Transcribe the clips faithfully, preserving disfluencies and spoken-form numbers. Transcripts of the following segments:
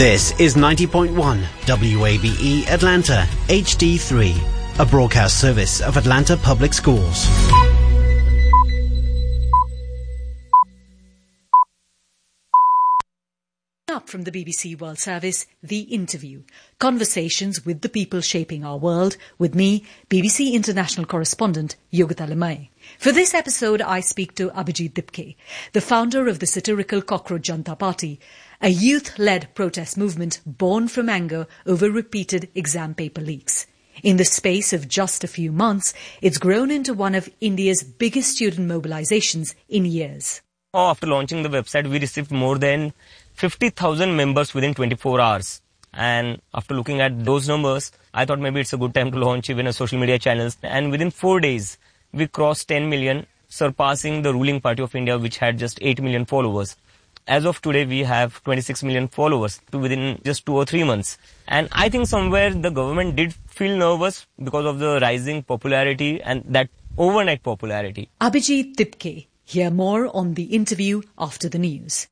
This is ninety point one W A B E Atlanta H D three, a broadcast service of Atlanta Public Schools. Up from the B B C World Service, The Interview. Conversations with the people shaping our world, with me, B B C International Correspondent Yogita Limaye. For this episode, I speak to Abhijit Dipke, the founder of the satirical Cockroach Janta Party, a youth-led protest movement born from anger over repeated exam paper leaks. In the space of just a few months, it's grown into one of India's biggest student mobilizations in years. After launching the website, we received more than fifty thousand members within twenty-four hours. And after looking at those numbers, I thought maybe it's a good time to launch even a social media channels. And within four days, we crossed ten million, surpassing the ruling party of India, which had just eight million followers. As of today, we have twenty-six million followers within just two or three months. And I think somewhere the government did feel nervous because of the rising popularity and that overnight popularity. Abhijit Dipke. Hear more on The Interview after the news.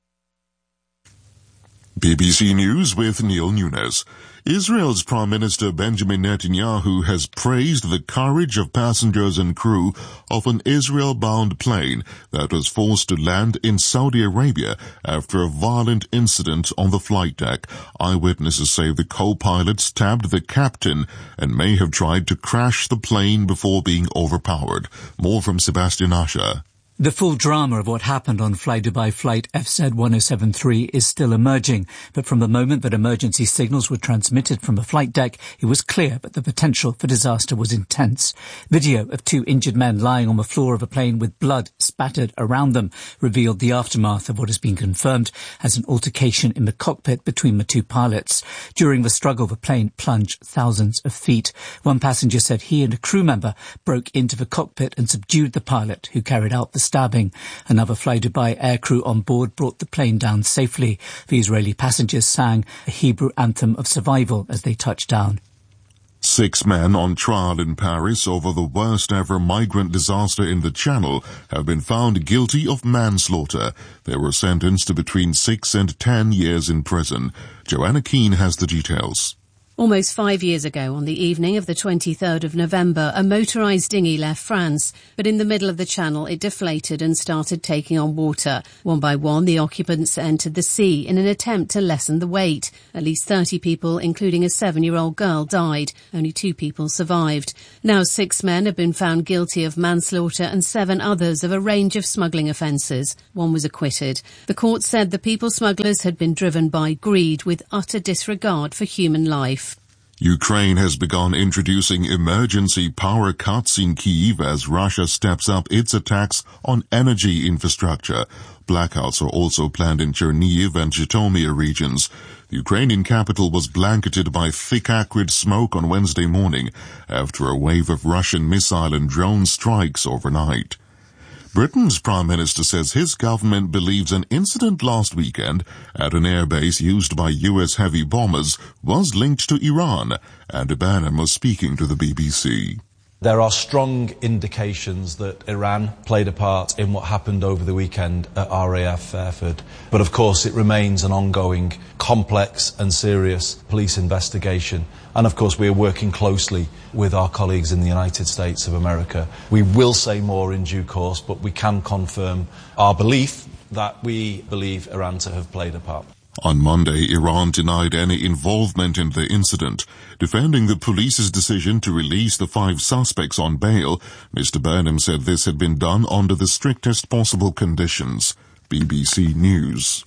B B C News with Neil Nunes. Israel's Prime Minister Benjamin Netanyahu has praised the courage of passengers and crew of an Israel-bound plane that was forced to land in Saudi Arabia after a violent incident on the flight deck. Eyewitnesses say the co-pilot stabbed the captain and may have tried to crash the plane before being overpowered. More from Sebastian Asher. The full drama of what happened on Fly Dubai flight F Z one oh seven three is still emerging, but from the moment that emergency signals were transmitted from the flight deck, it was clear that the potential for disaster was intense. Video of two injured men lying on the floor of a plane with blood spattered around them revealed the aftermath of what has been confirmed as an altercation in the cockpit between the two pilots. During the struggle, the plane plunged thousands of feet. One passenger said he and a crew member broke into the cockpit and subdued the pilot, who carried out the stabbing. Another Fly Dubai aircrew on board brought the plane down safely. The Israeli passengers sang a Hebrew anthem of survival as they touched down. Six men on trial in Paris over the worst ever migrant disaster in the Channel have been found guilty of manslaughter. They were sentenced to between six and ten years in prison. Joanna Keane has the details. Almost five years ago, on the evening of the twenty-third of November, a motorised dinghy left France, but in the middle of the channel it deflated and started taking on water. One by one, the occupants entered the sea in an attempt to lessen the weight. At least thirty people, including a seven-year-old girl, died. Only two people survived. Now six men have been found guilty of manslaughter and seven others of a range of smuggling offences. One was acquitted. The court said the people smugglers had been driven by greed with utter disregard for human life. Ukraine has begun introducing emergency power cuts in Kyiv as Russia steps up its attacks on energy infrastructure. Blackouts are also planned in Chernihiv and Zhytomyr regions. The Ukrainian capital was blanketed by thick acrid smoke on Wednesday morning after a wave of Russian missile and drone strikes overnight. Britain's Prime Minister says his government believes an incident last weekend at an airbase used by U S heavy bombers was linked to Iran, and Banham was speaking to the B B C. There are strong indications that Iran played a part in what happened over the weekend at R A F Fairford. But of course it remains an ongoing, complex and serious police investigation. And of course we are working closely with our colleagues in the United States of America. We will say more in due course, but we can confirm our belief that we believe Iran to have played a part. On Monday, Iran denied any involvement in the incident. Defending the police's decision to release the five suspects on bail, Mister Burnham said this had been done under the strictest possible conditions. B B C News.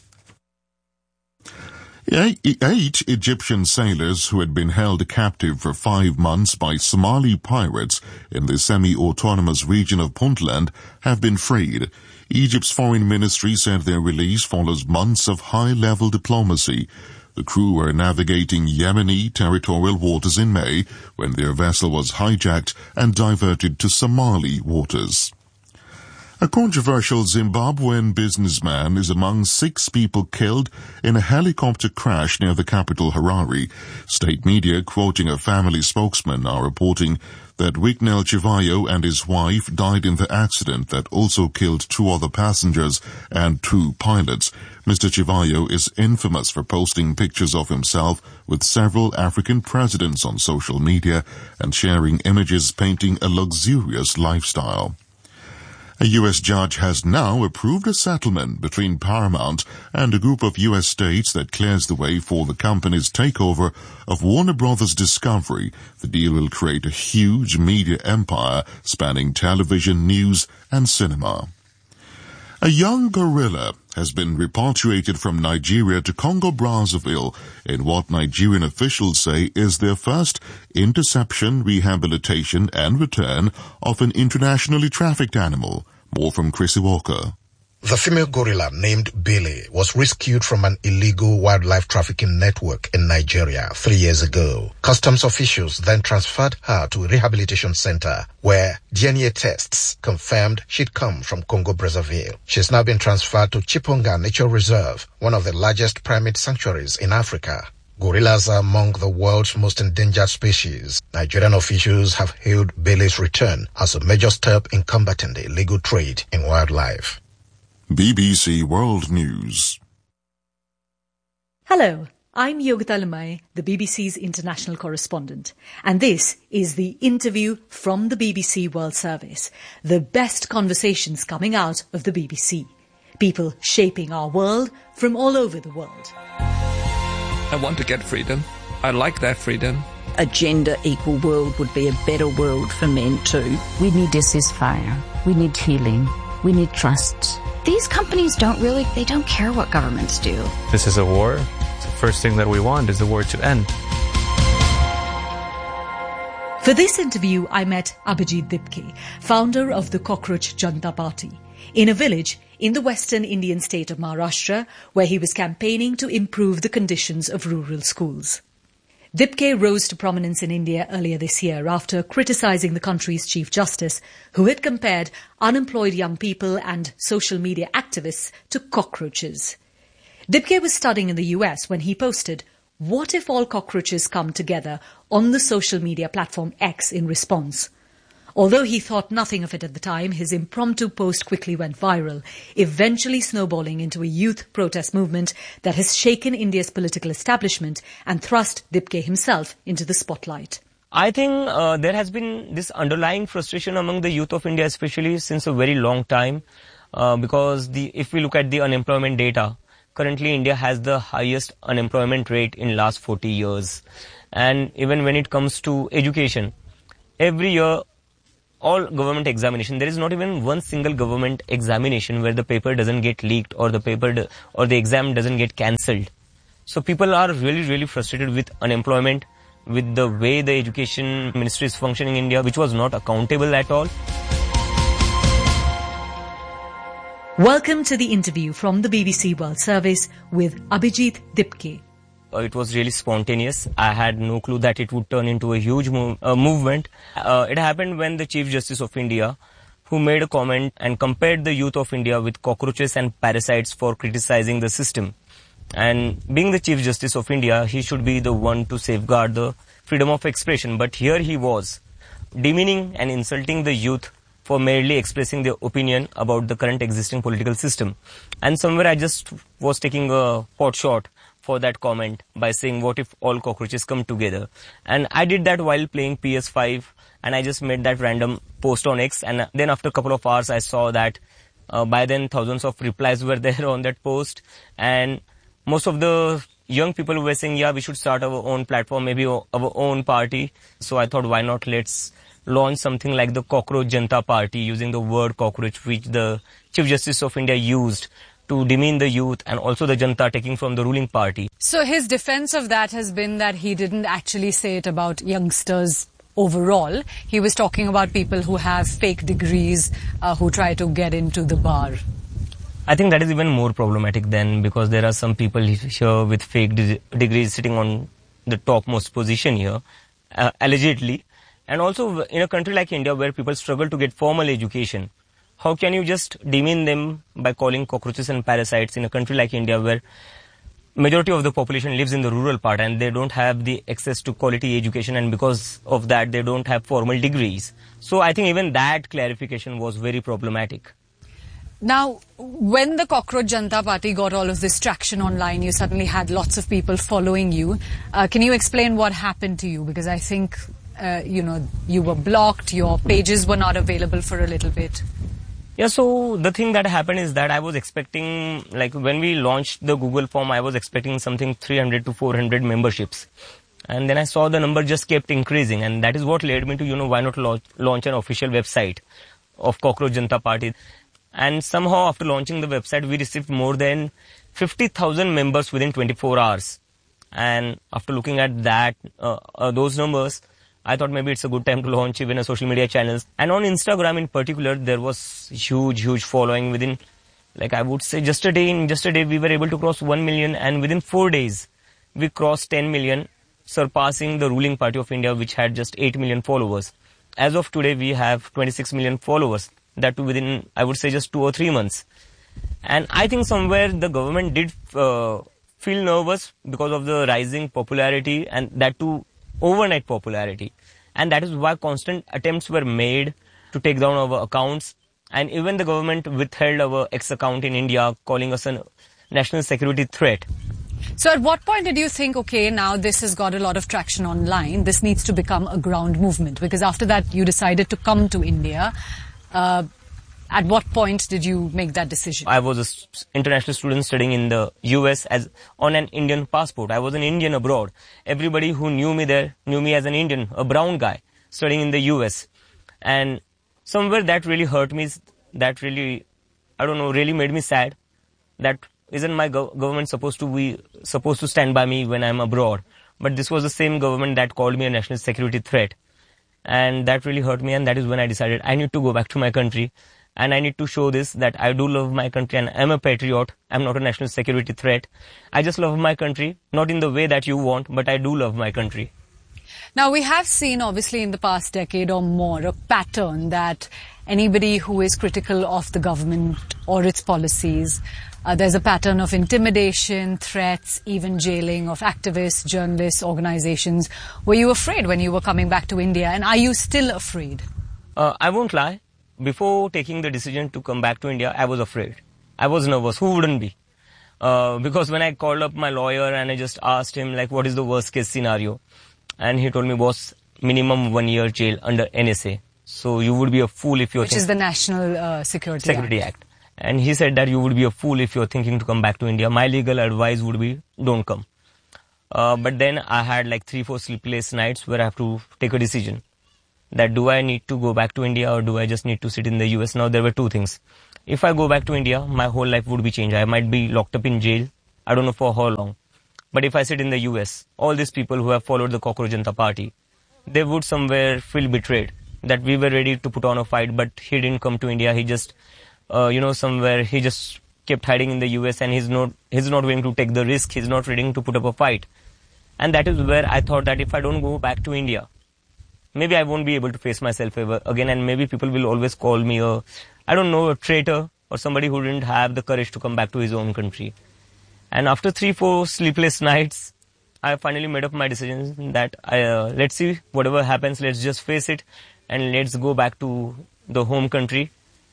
Eight Egyptian sailors who had been held captive for five months by Somali pirates in the semi-autonomous region of Puntland have been freed. Egypt's foreign ministry said their release follows months of high-level diplomacy. The crew were navigating Yemeni territorial waters in May when their vessel was hijacked and diverted to Somali waters. A controversial Zimbabwean businessman is among six people killed in a helicopter crash near the capital Harare. State media, quoting a family spokesman, are reporting that Wignell Chivayo and his wife died in the accident that also killed two other passengers and two pilots. Mister Chivayo is infamous for posting pictures of himself with several African presidents on social media and sharing images painting a luxurious lifestyle. A U S judge has now approved a settlement between Paramount and a group of U S states that clears the way for the company's takeover of Warner Brothers Discovery. The deal will create a huge media empire spanning television, news, and cinema. A young gorilla has been repatriated from Nigeria to Congo-Brazzaville in what Nigerian officials say is their first interception, rehabilitation, and return of an internationally trafficked animal. More from Chrissy Walker. The female gorilla named Billy was rescued from an illegal wildlife trafficking network in Nigeria three years ago. Customs officials then transferred her to a rehabilitation center where D N A tests confirmed she'd come from Congo-Brazzaville. She's now been transferred to Chiponga Nature Reserve, one of the largest primate sanctuaries in Africa. Gorillas are among the world's most endangered species. Nigerian officials have hailed Billy's return as a major step in combating the illegal trade in wildlife. B B C World News. Hello, I'm Yogita Limay, the B B C's international correspondent, and this is the interview from the B B C World Service, the best conversations coming out of the B B C. People shaping our world from all over the world. I want to get freedom. I like that freedom. A gender equal world would be a better world for men too. We need a ceasefire. We need healing. We need trust. These companies don't really, they don't care what governments do. This is a war. The first thing that we want is the war to end. For this interview, I met Abhijit Dipke, founder of the Cockroach Janta Party, in a village in the western Indian state of Maharashtra, where he was campaigning to improve the conditions of rural schools. Dipke rose to prominence in India earlier this year after criticising the country's Chief Justice, who had compared unemployed young people and social media activists to cockroaches. Dipke was studying in the U S when he posted, "What if all cockroaches come together?" on the social media platform X in response. Although he thought nothing of it at the time, his impromptu post quickly went viral, eventually snowballing into a youth protest movement that has shaken India's political establishment and thrust Dipke himself into the spotlight. I think uh, there has been this underlying frustration among the youth of India, especially since a very long time, uh, because the if we look at the unemployment data, currently India has the highest unemployment rate in last forty years. And even when it comes to education, every year, all government examination, there is not even one single government examination where the paper doesn't get leaked or the paper do, or the exam doesn't get cancelled. So people are really, really frustrated with unemployment, with the way the education ministry is functioning in India, which was not accountable at all. Welcome to the interview from the B B C World Service with Abhijit Dipke. Uh, it was really spontaneous. I had no clue that it would turn into a huge move, uh, movement. Uh, it happened when the Chief Justice of India, who made a comment and compared the youth of India with cockroaches and parasites for criticizing the system. And being the Chief Justice of India, he should be the one to safeguard the freedom of expression. But here he was, demeaning and insulting the youth for merely expressing their opinion about the current existing political system. And somewhere I just was taking a pot shot for that comment by saying, what if all cockroaches come together? And I did that while playing P S five, and I just made that random post on X, and then after a couple of hours I saw that uh, by then thousands of replies were there on that post, and most of the young people were saying, yeah, we should start our own platform, maybe our own party. So I thought, why not, let's launch something like the Cockroach Janta Party, using the word cockroach, which the Chief Justice of India used to demean the youth and also the Janta, taking from the ruling party. So his defense of that has been that he didn't actually say it about youngsters overall. He was talking about people who have fake degrees, uh, who try to get into the bar. I think that is even more problematic then, because there are some people here with fake de- degrees sitting on the topmost position here, uh, allegedly. And also in a country like India where people struggle to get formal education, how can you just demean them by calling cockroaches and parasites in a country like India where majority of the population lives in the rural part and they don't have the access to quality education, and because of that they don't have formal degrees. So I think even that clarification was very problematic. Now, when the Cockroach Janata Party got all of this traction online, you suddenly had lots of people following you. Uh, can you explain what happened to you? Because I think, uh, you know, you were blocked, your pages were not available for a little bit. Yeah, so the thing that happened is that I was expecting, like when we launched the Google form, I was expecting something three hundred to four hundred memberships. And then I saw the number just kept increasing, and that is what led me to, you know, why not launch, launch an official website of Cockroach Janata Party. And somehow after launching the website, we received more than fifty thousand members within twenty-four hours. And after looking at that, uh, uh, those numbers, I thought maybe it's a good time to launch even a social media channels. And on Instagram in particular, there was huge, huge following within, like I would say just a day, in just a day we were able to cross one million, and within four days, we crossed ten million, surpassing the ruling party of India, which had just eight million followers. As of today, we have twenty-six million followers. That too within, I would say, just two or three months. And I think somewhere the government did uh, feel nervous because of the rising popularity, and that too overnight popularity. And that is why constant attempts were made to take down our accounts. And even the government withheld our X account in India, calling us a national security threat. So at what point did you think, okay, now this has got a lot of traction online, this needs to become a ground movement? Because after that, you decided to come to India. Uh, at what point did you make that decision? I was an international student studying in the U S as on an Indian passport. I was an Indian abroad. Everybody who knew me there knew me as an Indian, a brown guy studying in the U S. And somewhere that really hurt me. That really, I don't know, really made me sad. That isn't my go- government supposed to be supposed to stand by me when I'm abroad? But this was the same government that called me a national security threat. And that really hurt me, and that is when I decided I need to go back to my country, and I need to show this, that I do love my country and I'm a patriot. I'm not a national security threat. I just love my country, not in the way that you want, but I do love my country. Now, we have seen, obviously, in the past decade or more, a pattern that anybody who is critical of the government or its policies, uh, there's a pattern of intimidation, threats, even jailing of activists, journalists, organizations. Were you afraid when you were coming back to India, and are you still afraid? Uh, I won't lie. Before taking the decision to come back to India, I was afraid. I was nervous. Who wouldn't be? Uh, because when I called up my lawyer and I just asked him, like, what is the worst case scenario? And he told me, boss, minimum one year jail under N S A. So you would be a fool if you're... Which is the National uh, Security, Security Act. Act. And he said that you would be a fool if you're thinking to come back to India. My legal advice would be, don't come. Uh, but then I had like three, four sleepless nights where I have to take a decision. That do I need to go back to India or do I just need to sit in the U S? Now there were two things. If I go back to India, my whole life would be changed. I might be locked up in jail. I don't know for how long. But if I sit in the U S, all these people who have followed the Cockroach Janata Party, they would somewhere feel betrayed. That we were ready to put on a fight, but he didn't come to India. He just, uh, you know, somewhere he just kept hiding in the U S and he's not, he's not willing to take the risk. He's not willing to put up a fight. And that is where I thought that if I don't go back to India, maybe I won't be able to face myself ever again, and maybe people will always call me a, I don't know, a traitor or somebody who didn't have the courage to come back to his own country. And after three, four sleepless nights, I finally made up my decision that I, uh, let's see, whatever happens, let's just face it and let's go back to the home country.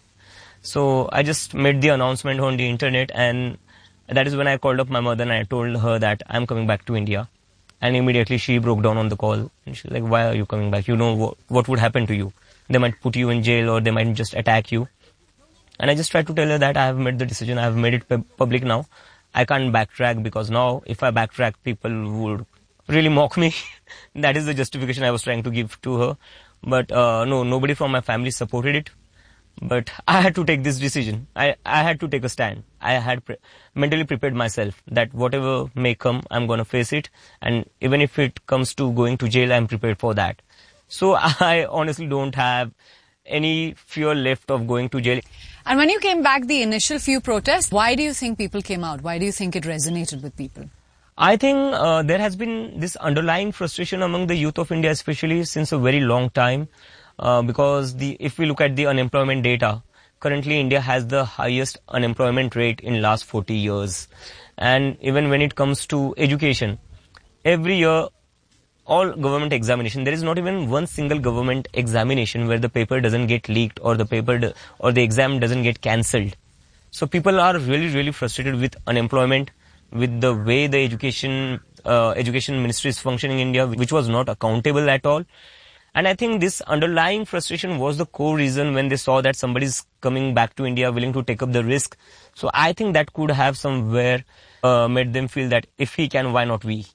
So I just made the announcement on the internet, and that is when I called up my mother and I told her that I'm coming back to India. And immediately she broke down on the call. And she's like, why are you coming back? You know what, what would happen to you. They might put you in jail or they might just attack you. And I just tried to tell her that I have made the decision. I have made it pu- public now. I can't backtrack, because now if I backtrack, people would really mock me. That is the justification I was trying to give to her. But uh, no, nobody from my family supported it. But I had to take this decision. I, I had to take a stand. I had pre- mentally prepared myself that whatever may come, I'm going to face it. And even if it comes to going to jail, I'm prepared for that. So I honestly don't have any fear left of going to jail. And when you came back, the initial few protests, why do you think people came out? Why do you think it resonated with people? I think uh, there has been this underlying frustration among the youth of India, especially since a very long time. Uh, because the if we look at the unemployment data, currently India has the highest unemployment rate in last forty years. And even when it comes to education, every year, all government examination, there is not even one single government examination where the paper doesn't get leaked or the paper do, or the exam doesn't get cancelled. So people are really, really frustrated with unemployment, with the way the education uh, education ministry is functioning in India, which was not accountable at all. And I think this underlying frustration was the core reason when they saw that somebody is coming back to India willing to take up the risk. So I think that could have somewhere uh, made them feel that if he can, why not we?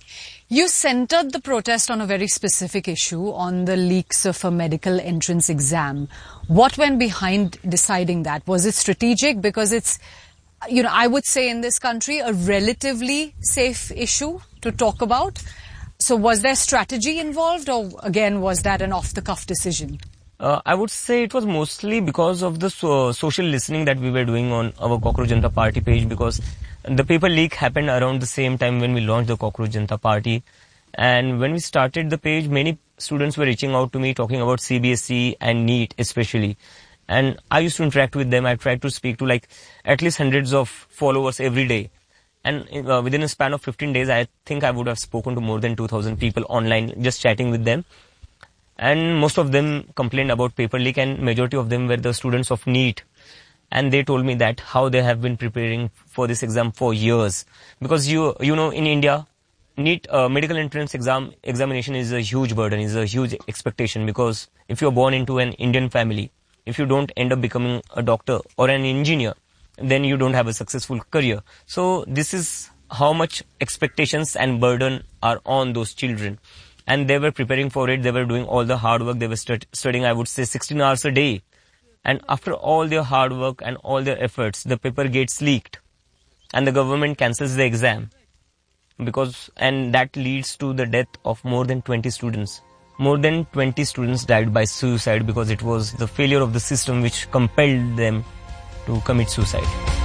You centered the protest on a very specific issue, on the leaks of a medical entrance exam. What went behind deciding that? Was it strategic? Because it's, you know, I would say in this country, a relatively safe issue to talk about. So was there strategy involved, or again, was that an off-the-cuff decision? Uh, I would say it was mostly because of the so- social listening that we were doing on our Cockroach Janata Party page, because the paper leak happened around the same time when we launched the Cockroach Janata Party. And when we started the page, many students were reaching out to me talking about C B S E and NEET especially. And I used to interact with them. I tried to speak to like at least hundreds of followers every day. And uh, within a span of fifteen days, I think I would have spoken to more than two thousand people online, just chatting with them. And most of them complained about paper leak, and majority of them were the students of NEET. And they told me that how they have been preparing for this exam for years. Because you you know, in India, NEET uh, medical entrance exam examination is a huge burden, is a huge expectation. Because if you're born into an Indian family, if you don't end up becoming a doctor or an engineer, then you don't have a successful career. So this is how much expectations and burden are on those children. And they were preparing for it. They were doing all the hard work. They were stud- studying, I would say, sixteen hours a day. And after all their hard work and all their efforts, the paper gets leaked. And the government cancels the exam. Because, and that leads to the death of more than twenty students. More than twenty students died by suicide because it was the failure of the system which compelled them to commit suicide.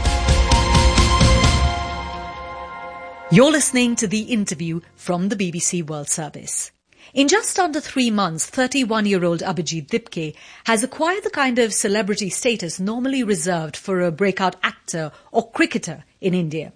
You're listening to The Interview from the B B C World Service. In just under three months, thirty-one-year-old Abhijit Dipke has acquired the kind of celebrity status normally reserved for a breakout actor or cricketer in India.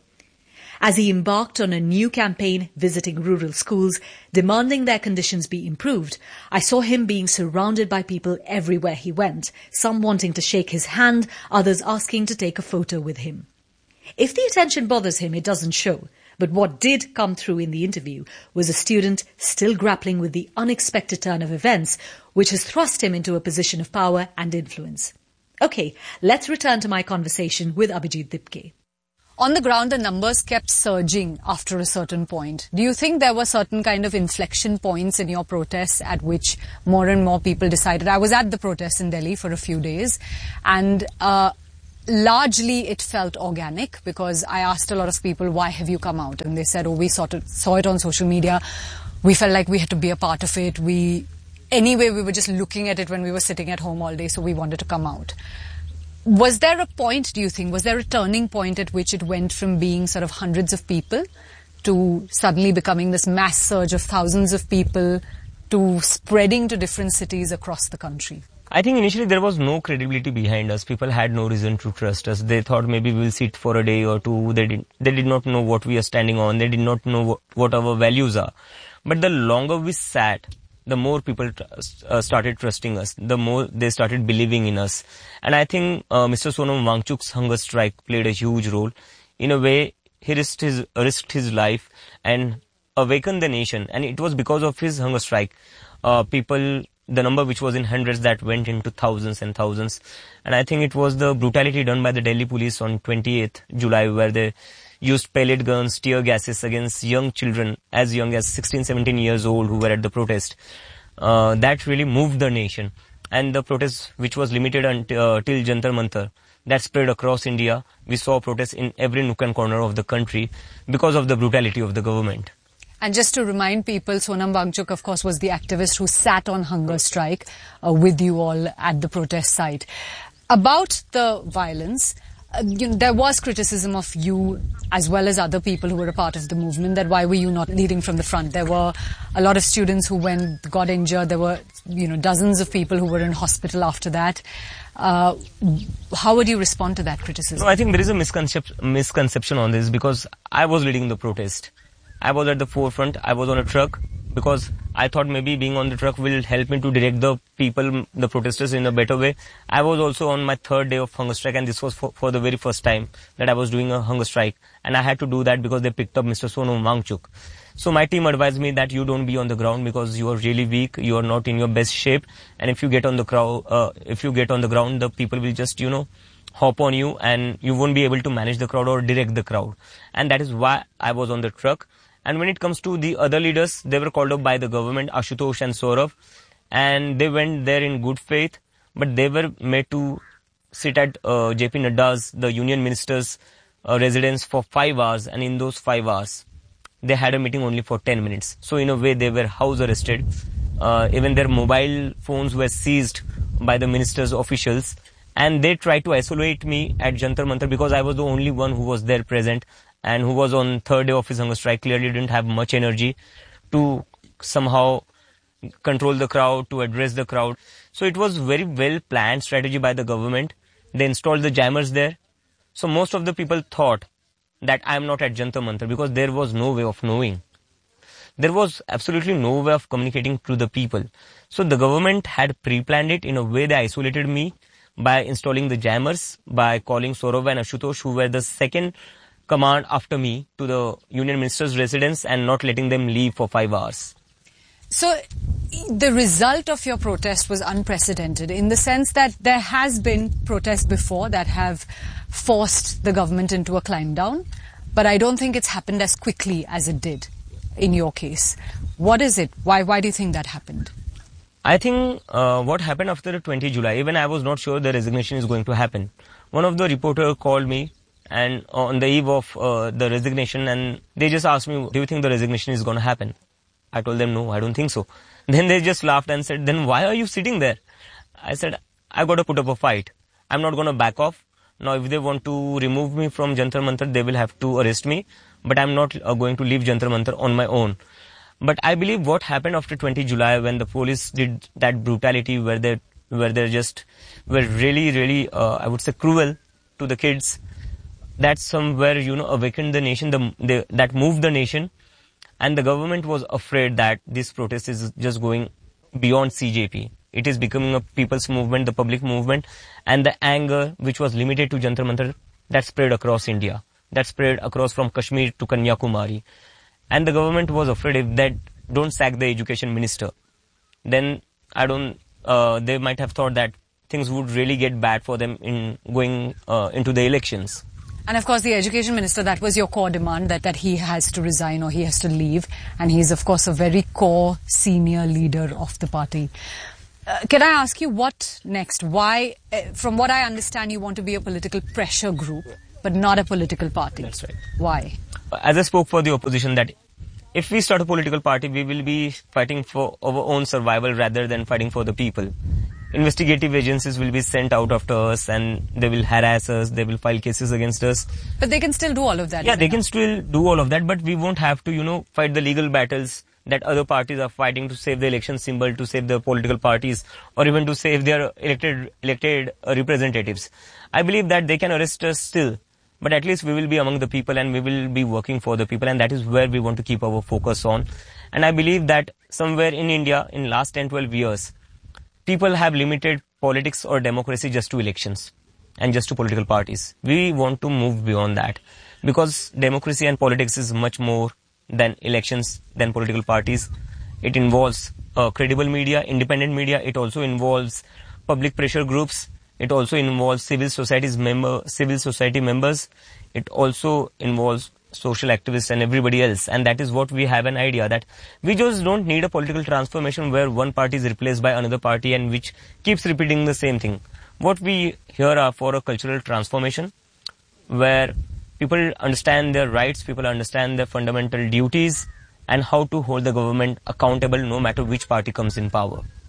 As he embarked on a new campaign visiting rural schools, demanding their conditions be improved, I saw him being surrounded by people everywhere he went, some wanting to shake his hand, others asking to take a photo with him. If the attention bothers him, it doesn't show. But what did come through in the interview was a student still grappling with the unexpected turn of events, which has thrust him into a position of power and influence. Okay, let's return to my conversation with Abhijit Dipke. On the ground, the numbers kept surging after a certain point. Do you think there were certain kind of inflection points in your protests at which more and more people decided? I was at the protests in Delhi for a few days, and uh, largely it felt organic, because I asked a lot of people, why have you come out? And they said, oh, we sort of saw it on social media. We felt like we had to be a part of it. We, anyway, we were just looking at it when we were sitting at home all day, so we wanted to come out. Was there a point, do you think, was there a turning point at which it went from being sort of hundreds of people to suddenly becoming this mass surge of thousands of people to spreading to different cities across the country? I think initially there was no credibility behind us. People had no reason to trust us. They thought maybe we'll sit for a day or two. They did, they did not know what we are standing on. They did not know what, what our values are. But the longer we sat, the more people uh, started trusting us, the more they started believing in us. And I think uh, Mister Sonam Wangchuk's hunger strike played a huge role. In a way, he risked his, risked his life and awakened the nation. And it was because of his hunger strike. Uh, people, the number which was in hundreds, that went into thousands and thousands. And I think it was the brutality done by the Delhi police on twenty-eighth July, where they used pellet guns, tear gases against young children as young as sixteen, seventeen years old who were at the protest. Uh, that really moved the nation. And the protest, which was limited until uh, till Jantar Mantar, that spread across India. We saw protests in every nook and corner of the country because of the brutality of the government. And just to remind people, Sonam Wangchuk, of course, was the activist who sat on hunger strike uh, with you all at the protest site. About the violence, uh, you know, there was criticism of you as well as other people who were a part of the movement, that why were you not leading from the front? There were a lot of students who went, got injured. There were, you know, dozens of people who were in hospital after that. Uh, how would you respond to that criticism? No, I think there is a misconcep- misconception on this, because I was leading the protest. I was at the forefront. I was on a truck, because I thought maybe being on the truck will help me to direct the people, the protesters, in a better way. I was also on my third day of hunger strike, and this was for, for the very first time that I was doing a hunger strike. And I had to do that because they picked up Mister Sonam Wangchuk. So my team advised me that you don't be on the ground because you are really weak, you are not in your best shape. And if you get on the crowd, uh, if you get on the ground, the people will just, you know, hop on you, and you won't be able to manage the crowd or direct the crowd. And that is why I was on the truck. And when it comes to the other leaders, they were called up by the government, Ashutosh and Saurav, and they went there in good faith, but they were made to sit at uh, J P Nadda's, the union minister's uh, residence for five hours, and in those five hours, they had a meeting only for ten minutes. So in a way, they were house arrested. Uh, even their mobile phones were seized by the minister's officials, and they tried to isolate me at Jantar Mantar because I was the only one who was there present, and who was on third day of his hunger strike, clearly didn't have much energy to somehow control the crowd, to address the crowd. So it was very well planned strategy by the government. They installed the jammers there. So most of the people thought that I am not at Jantar Mantar because there was no way of knowing. There was absolutely no way of communicating to the people. So the government had pre-planned it. In a way, they isolated me by installing the jammers, by calling Saurav and Ashutosh, who were the second command after me, to the union minister's residence, and not letting them leave for five hours. So the result of your protest was unprecedented in the sense that there has been protests before that have forced the government into a climb down, but I don't think it's happened as quickly as it did in your case. What is it? Why, why do you think that happened? I think uh, what happened after the twentieth of July, even I was not sure the resignation is going to happen. One of the reporters called me, and on the eve of uh, the resignation, and they just asked me, do you think the resignation is going to happen? I told them, no, I don't think so. Then they just laughed and said, then why are you sitting there? I said, I got to put up a fight. I'm not going to back off. Now, if they want to remove me from Jantar Mantar, they will have to arrest me. But I'm not uh, going to leave Jantar Mantar on my own. But I believe what happened after twentieth of July, when the police did that brutality, where they where they just were really, really, uh, I would say, cruel to the kids, that somewhere, you know, awakened the nation, the, the, that moved the nation. And the government was afraid that this protest is just going beyond C J P. It is becoming a people's movement, the public movement. And the anger, which was limited to Jantar Mantar, that spread across India. That spread across from Kashmir to Kanyakumari. And the government was afraid if that don't sack the education minister, then I don't, uh, they might have thought that things would really get bad for them in going uh, into the elections. And of course, the education minister, that was your core demand, that, that he has to resign or he has to leave. And he's, of course, a very core senior leader of the party. Uh, can I ask you what next? Why, uh, from what I understand, you want to be a political pressure group, but not a political party. That's right. Why? As I spoke for the opposition, that if we start a political party, we will be fighting for our own survival rather than fighting for the people. Investigative agencies will be sent out after us, and they will harass us, they will file cases against us. But they can still do all of that. Yeah, they now. can still do all of that, but we won't have to, you know, fight the legal battles that other parties are fighting to save the election symbol, to save the political parties, or even to save their elected elected uh, representatives. I believe that they can arrest us still, but at least we will be among the people and we will be working for the people, and that is where we want to keep our focus on. And I believe that somewhere in India, in last ten to twelve years, people have limited politics or democracy just to elections and just to political parties. We want to move beyond that, because democracy and politics is much more than elections, than political parties. It involves uh, credible media, independent media. It also involves public pressure groups. It also involves civil society's member, civil society members. It also involves social activists and everybody else. And that is what we have an idea, that we just don't need a political transformation where one party is replaced by another party and which keeps repeating the same thing. What we here are for a cultural transformation where people understand their rights, people understand their fundamental duties, and how to hold the government accountable no matter which party comes in power.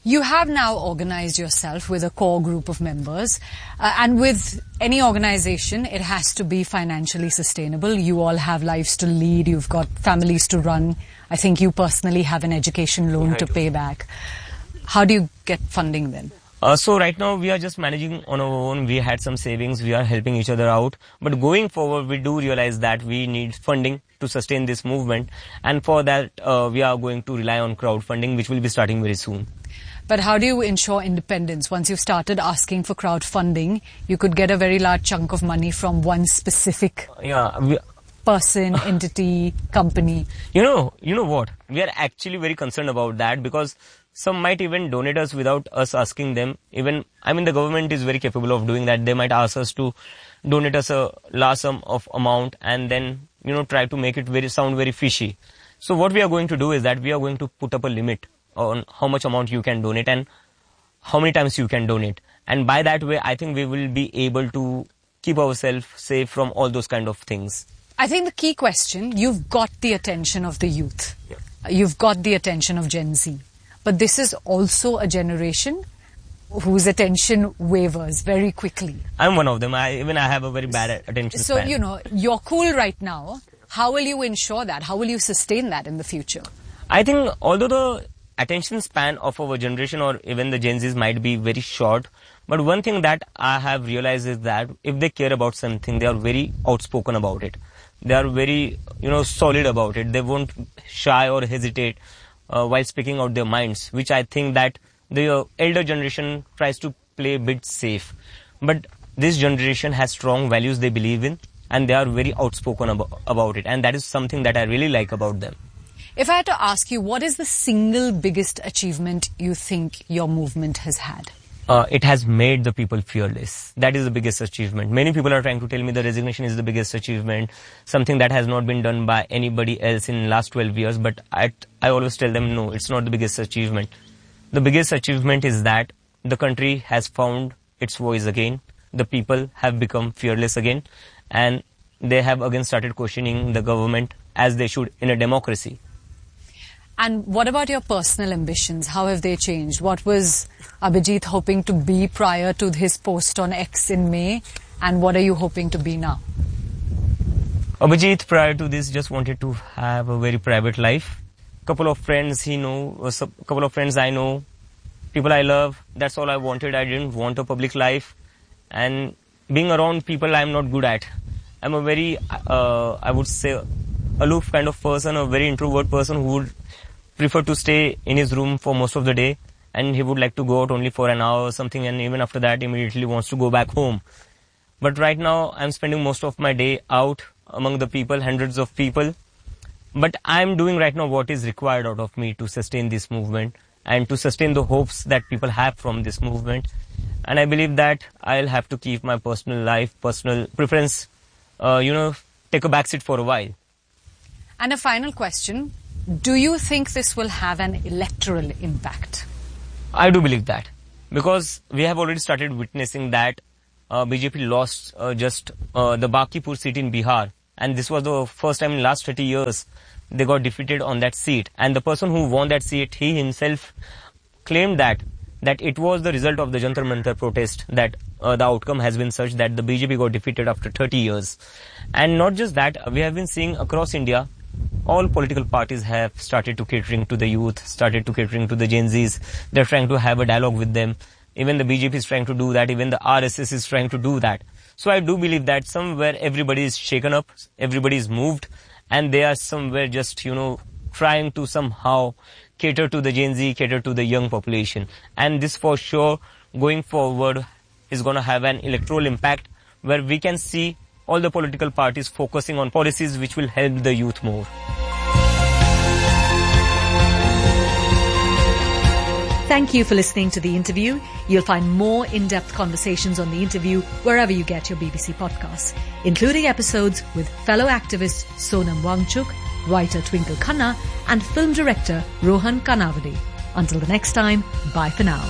You have now organized yourself with a core group of members, uh, and with any organization, it has to be financially sustainable. You all have lives to lead, you've got families to run. I think you personally have an education loan to pay back. How do you get funding then? Uh, so right now we are just managing on our own. We had some savings, we are helping each other out. But going forward, we do realize that we need funding to sustain this movement. And for that, uh, we are going to rely on crowdfunding, which will be starting very soon. But how do you ensure independence? Once you've started asking for crowdfunding, you could get a very large chunk of money from one specific yeah, we, person, entity, company. You know, you know what? We are actually very concerned about that, because some might even donate us without us asking them. Even, I mean, the government is very capable of doing that. They might ask us to donate us a large sum of amount and then, you know, try to make it very sound very fishy. So what we are going to do is that we are going to put up a limit on how much amount you can donate and how many times you can donate. And by that way, I think we will be able to keep ourselves safe from all those kind of things. I think the key question, you've got the attention of the youth. Yeah. You've got the attention of Gen Z. But this is also a generation whose attention wavers very quickly. I'm one of them. I, even I have a very bad attention so, span. So, you know, you're cool right now. How will you ensure that? How will you sustain that in the future? I think although the attention span of our generation or even the Gen Zs might be very short, but one thing that I have realized is that if they care about something, they are very outspoken about it. They are very, you know, solid about it. They won't shy or hesitate uh, while speaking out their minds, which I think that the uh, elder generation tries to play a bit safe. But this generation has strong values they believe in, and they are very outspoken about, about it. And that is something that I really like about them. If I had to ask you, what is the single biggest achievement you think your movement has had? Uh, it has made the people fearless. That is the biggest achievement. Many people are trying to tell me the resignation is the biggest achievement, something that has not been done by anybody else in the last twelve years. But I, I always tell them, no, it's not the biggest achievement. The biggest achievement is that the country has found its voice again. The people have become fearless again. And they have again started questioning the government as they should in a democracy. And what about your personal ambitions? How have they changed? What was Abhijit hoping to be prior to his post on X in May? And what are you hoping to be now? Abhijit, prior to this, just wanted to have a very private life. Couple of friends he know, a couple of friends I know, people I love. That's all I wanted. I didn't want a public life. And being around people I'm not good at. I'm a very, uh, I would say, aloof kind of person, a very introvert person who would prefer to stay in his room for most of the day, and he would like to go out only for an hour or something, and even after that immediately wants to go back home. But right now I'm spending most of my day out among the people, hundreds of people. But I'm doing right now what is required out of me to sustain this movement and to sustain the hopes that people have from this movement. And I believe that I'll have to keep my personal life, personal preference, uh, you know, take a backseat for a while. And a final question. Do you think this will have an electoral impact? I do believe that, because we have already started witnessing that uh, B J P lost uh, just uh, the Bakipur seat in Bihar, and this was the first time in the last thirty years they got defeated on that seat. And the person who won that seat, he himself claimed that that it was the result of the Jantar Mantar protest, that uh, the outcome has been such that the B J P got defeated after thirty years. And not just that, we have been seeing across India, all political parties have started to catering to the youth, started to catering to the Gen Zs. They're trying to have a dialogue with them. Even the B J P is trying to do that. Even the R S S is trying to do that. So I do believe that somewhere everybody is shaken up, everybody is moved, and they are somewhere just, you know, trying to somehow cater to the Gen Z, cater to the young population. And this for sure, going forward, is going to have an electoral impact where we can see all the political parties focusing on policies which will help the youth more. Thank you for listening to the interview. You'll find more in-depth conversations on the interview wherever you get your B B C podcasts, including episodes with fellow activist Sonam Wangchuk, writer Twinkle Khanna, and film director Rohan Kanavade. Until the next time, bye for now.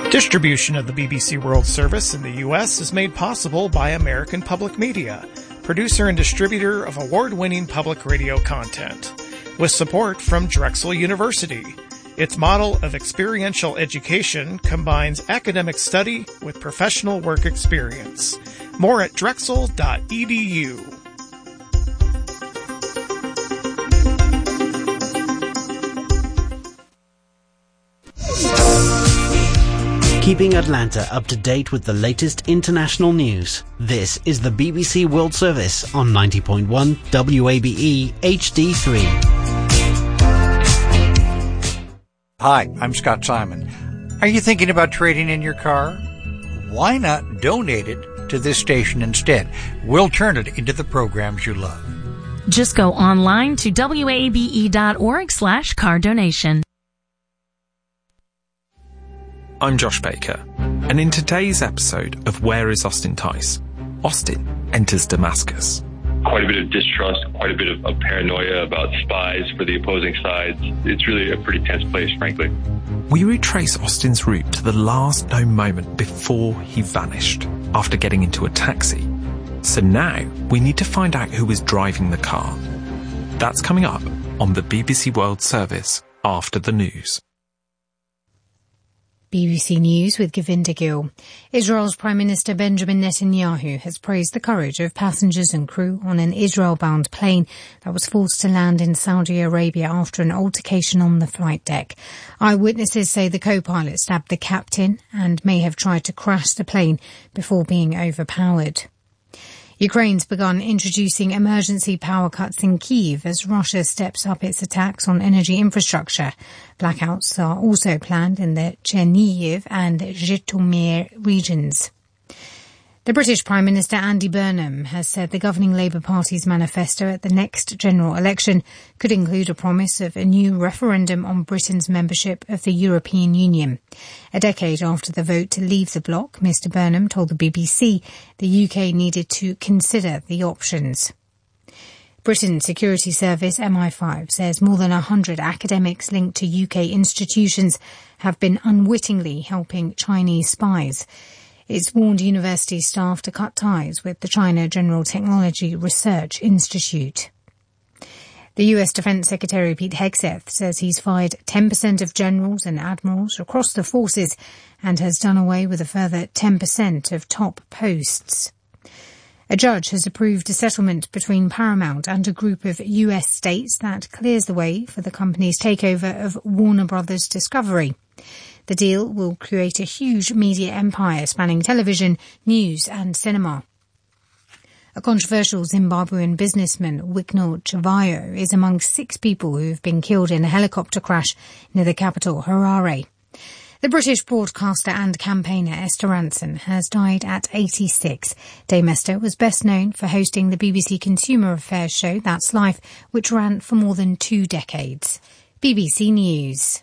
Distribution of the B B C World Service in the U S is made possible by American Public Media, producer and distributor of award-winning public radio content, with support from Drexel University. Its model of experiential education combines academic study with professional work experience. More at drexel dot e d u. Keeping Atlanta up to date with the latest international news. This is the B B C World Service on ninety point one W A B E H D three. Hi, I'm Scott Simon. Are you thinking about trading in your car? Why not donate it to this station instead? We'll turn it into the programs you love. Just go online to W A B E dot org slash car donation. I'm Josh Baker, and in today's episode of Where is Austin Tice, Austin enters Damascus. Quite a bit of distrust, quite a bit of, of paranoia about spies for the opposing sides. It's really a pretty tense place, frankly. We retrace Austin's route to the last known moment before he vanished, after getting into a taxi. So now we need to find out who was driving the car. That's coming up on the B B C World Service after the news. B B C News with Govinda Gill. Israel's Prime Minister Benjamin Netanyahu has praised the courage of passengers and crew on an Israel-bound plane that was forced to land in Saudi Arabia after an altercation on the flight deck. Eyewitnesses say the co-pilot stabbed the captain and may have tried to crash the plane before being overpowered. Ukraine's begun introducing emergency power cuts in Kyiv as Russia steps up its attacks on energy infrastructure. Blackouts are also planned in the Chernihiv and Zhytomyr regions. The British Prime Minister Andy Burnham has said the governing Labour Party's manifesto at the next general election could include a promise of a new referendum on Britain's membership of the European Union. A decade after the vote to leave the bloc, Mr Burnham told the B B C the U K needed to consider the options. Britain's security service M I five says more than one hundred academics linked to U K institutions have been unwittingly helping Chinese spies. It's warned university staff to cut ties with the China General Technology Research Institute. The U S Defense Secretary Pete Hegseth says he's fired ten percent of generals and admirals across the forces and has done away with a further ten percent of top posts. A judge has approved a settlement between Paramount and a group of U S states that clears the way for the company's takeover of Warner Brothers Discovery. The deal will create a huge media empire spanning television, news and cinema. A controversial Zimbabwean businessman, Wicknell Chivayo, is among six people who have been killed in a helicopter crash near the capital, Harare. The British broadcaster and campaigner Esther Rantzen has died at eighty-six. Dame Esther was best known for hosting the B B C consumer affairs show That's Life, which ran for more than two decades. B B C News.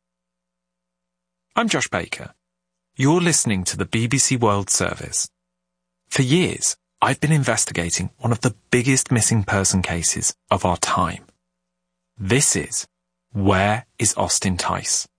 I'm Josh Baker. You're listening to the B B C World Service. For years, I've been investigating one of the biggest missing person cases of our time. This is Where is Austin Tice?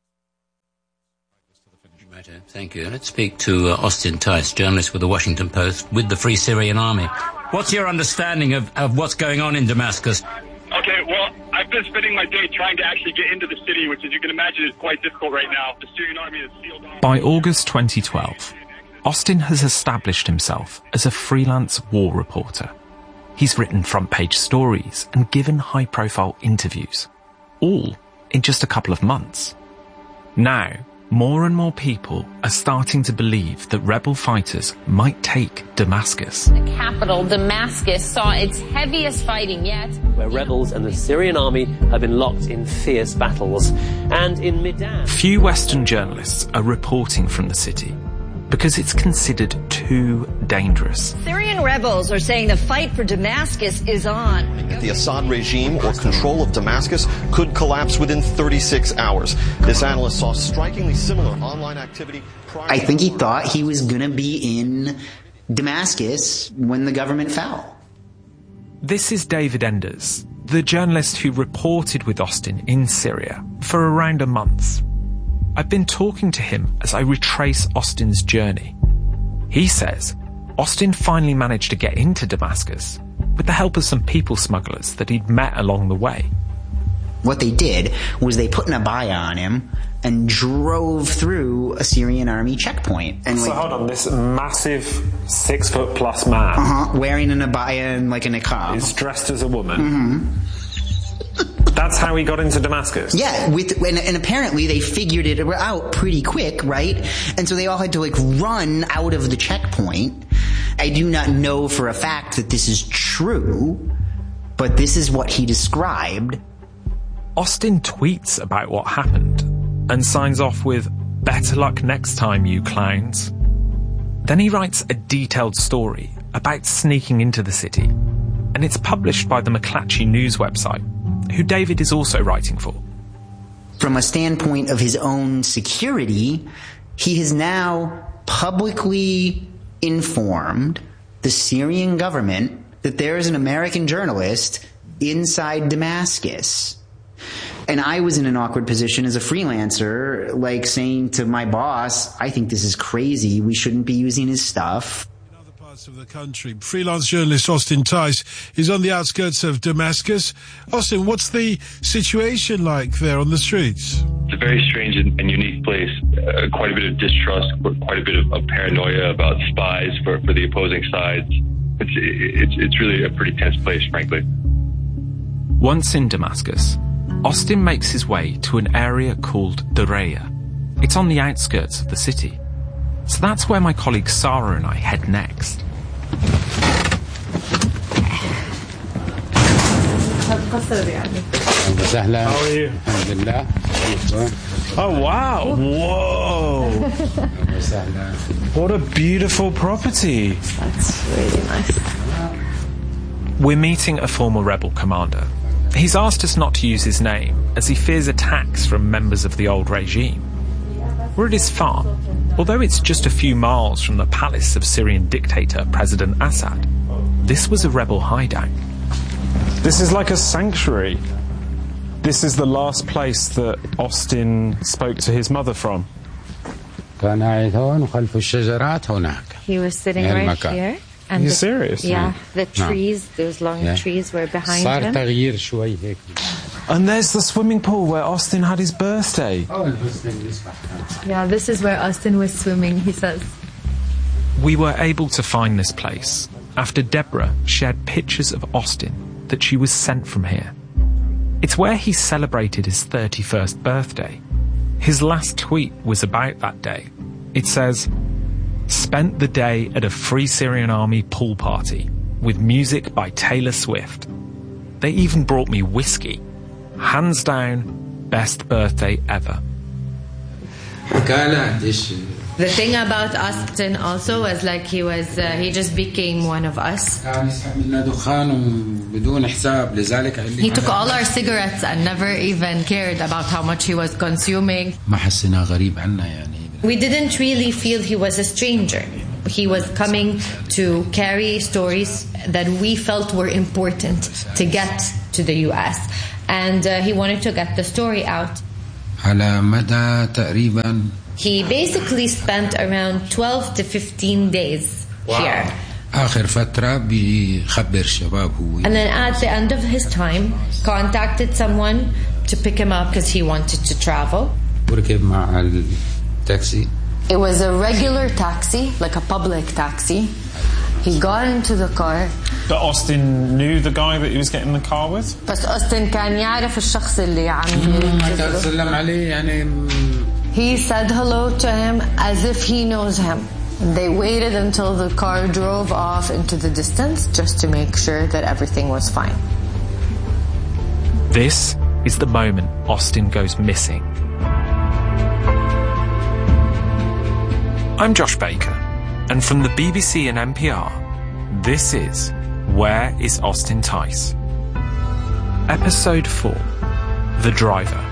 Thank you. Let's speak to uh, Austin Tice, journalist with the Washington Post with the Free Syrian Army. What's your understanding of, of what's going on in Damascus? Okay, well, I've been spending my day trying to actually get into the city, which, as you can imagine, is quite difficult right now. The Syrian army is sealed off. By August twenty twelve, Austin has established himself as a freelance war reporter. He's written front-page stories and given high-profile interviews, all in just a couple of months. Now, more and more people are starting to believe that rebel fighters might take Damascus. The capital, Damascus, saw its heaviest fighting yet. Where rebels and the Syrian army have been locked in fierce battles. And in Midan... Few Western journalists are reporting from the city because it's considered too dangerous. Syrian rebels are saying the fight for Damascus is on. The Assad regime or control of Damascus could collapse within thirty-six hours. This analyst saw strikingly similar online activity prior I think he thought he was going to be in Damascus when the government fell. This is David Enders, the journalist who reported with Austin in Syria for around a month. I've been talking to him as I retrace Austin's journey. He says Austin finally managed to get into Damascus with the help of some people smugglers that he'd met along the way. What they did was they put an abaya on him and drove through a Syrian army checkpoint. And so like, hold on, this massive six foot plus man, uh-huh, wearing an abaya and like a niqab, is dressed as a woman. Mm-hmm. That's how he got into Damascus. Yeah, with and, and apparently they figured it out pretty quick, right? And so they all had to like run out of the checkpoint. I do not know for a fact that this is true, but this is what he described. Austin tweets about what happened and signs off with, "Better luck next time, you clowns." Then he writes a detailed story about sneaking into the city, and it's published by the McClatchy News website, who David is also writing for. From a standpoint of his own security, he has now publicly informed the Syrian government that there is an American journalist inside Damascus. And I was in an awkward position as a freelancer, like saying to my boss, I think this is crazy. We shouldn't be using his stuff. Of the country. Freelance journalist Austin Tice is on the outskirts of Damascus. Austin, what's the situation like there on the streets? It's a very strange and, and unique place. Uh, quite a bit of distrust, quite a bit of, of paranoia about spies for, for the opposing sides. It's, it's, it's really a pretty tense place, frankly. Once in Damascus, Austin makes his way to an area called Daraya. It's on the outskirts of the city. So that's where my colleague Sarah and I head next. How are you? Oh wow! Whoa! What a beautiful property. That's really nice. We're meeting a former rebel commander. He's asked us not to use his name as he fears attacks from members of the old regime. We're at his farm, although it's just a few miles from the palace of Syrian dictator President Assad. This was a rebel hideout. This is like a sanctuary. This is the last place that Austin spoke to his mother from. He was sitting right here. And You're the, serious? Yeah, the trees, those long yeah. trees were behind him. And there's the swimming pool where Austin had his birthday. Yeah, this is where Austin was swimming, he says. We were able to find this place after Deborah shared pictures of Austin that she was sent from here. It's where he celebrated his thirty-first birthday. His last tweet was about that day. It says, "Spent the day at a Free Syrian Army pool party with music by Taylor Swift. They even brought me whiskey. Hands down, best birthday ever." The thing about Austin also was like he was, uh, he just became one of us. He took all our cigarettes and never even cared about how much he was consuming. We didn't really feel he was a stranger. He was coming to carry stories that we felt were important to get to the U S. And uh, he wanted to get the story out. He basically spent around twelve to fifteen days wow. here. And then at the end of his time, contacted someone to pick him up because he wanted to travel. It was a regular taxi, like a public taxi. He got into the car. But Austin knew the guy that he was getting in the car with? بس أوستن كان يعرف الشخص اللي عم يسلم عليه يعني. He said hello to him as if he knows him. They waited until the car drove off into the distance just to make sure that everything was fine. This is the moment Austin goes missing. I'm Josh Baker, and from the B B C and N P R, this is Where is Austin Tice? Episode four, The Driver.